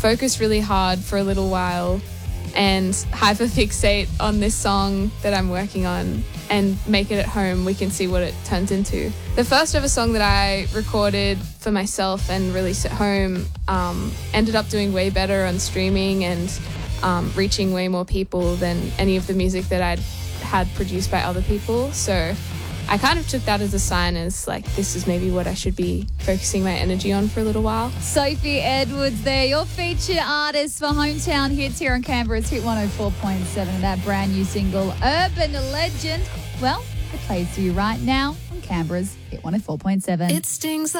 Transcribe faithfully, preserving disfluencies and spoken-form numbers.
focus really hard for a little while and hyperfixate on this song that I'm working on and make it at home, we can see what it turns into. The first ever song that I recorded for myself and released at home um, ended up doing way better on streaming and um, reaching way more people than any of the music that I'd had produced by other people. So I kind of took that as a sign as like, this is maybe what I should be focusing my energy on for a little while. Sophie Edwards there, your featured artist for Hometown Hits here on Canberra's Hit one oh four point seven, and that brand new single, Urban Legend. Well, it plays to you right now on Canberra's Hit one oh four point seven. It stings